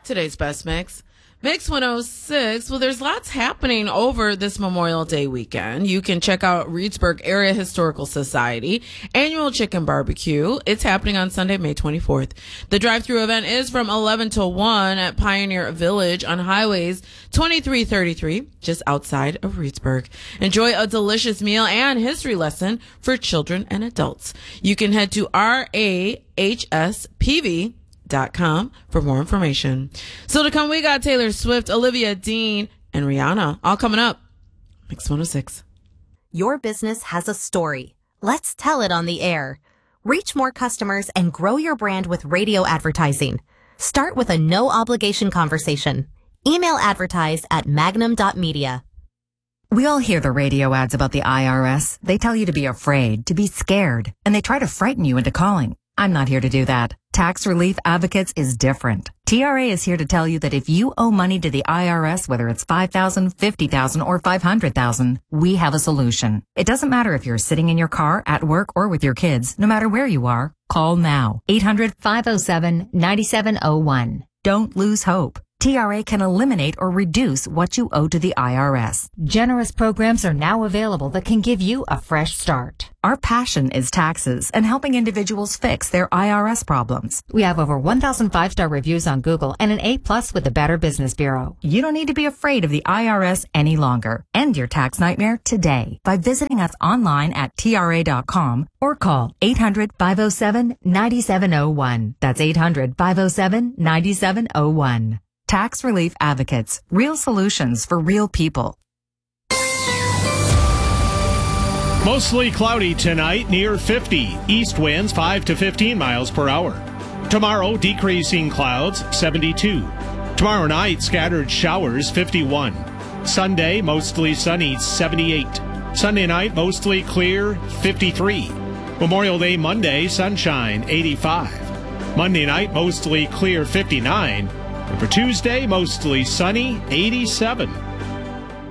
Today's best mix. Mix 106. Well, there's lots happening over this Memorial Day weekend. You can check out Reedsburg Area Historical Society annual chicken barbecue. It's happening on Sunday, May 24th. The drive-through event is from 11 to 1 at Pioneer Village on highways 2333, just outside of Reedsburg. Enjoy a delicious meal and history lesson for children and adults. You can head to RAHSPV.com for more information. Still to come, we got Taylor Swift, Olivia Dean, and Rihanna all coming up. Mix 106. Your business has a story. Let's tell it on the air. Reach more customers and grow your brand with radio advertising. Start with a no-obligation conversation. Email advertise@magnum.media. We all hear the radio ads about the IRS. They tell you to be afraid, to be scared, and they try to frighten you into calling. I'm not here to do that. Tax Relief Advocates is different. TRA is here to tell you that if you owe money to the IRS, whether it's $5,000, $50,000, or $500,000, we have a solution. It doesn't matter if you're sitting in your car, at work, or with your kids. No matter where you are, call now. 800-507-9701. Don't lose hope. TRA can eliminate or reduce what you owe to the IRS. Generous programs are now available that can give you a fresh start. Our passion is taxes and helping individuals fix their IRS problems. We have over 1,000 5-star reviews on Google and an A+ with the Better Business Bureau. You don't need to be afraid of the IRS any longer. End your tax nightmare today by visiting us online at TRA.com or call 800-507-9701. That's 800-507-9701. Tax Relief Advocates. Real solutions for real people. Mostly cloudy tonight, near 50. East winds 5 to 15 miles per hour. Tomorrow, decreasing clouds, 72. Tomorrow night, scattered showers, 51. Sunday, mostly sunny, 78. Sunday night, mostly clear, 53. Memorial Day Monday, sunshine, 85. Monday night, mostly clear, 59. And for Tuesday, mostly sunny, 87.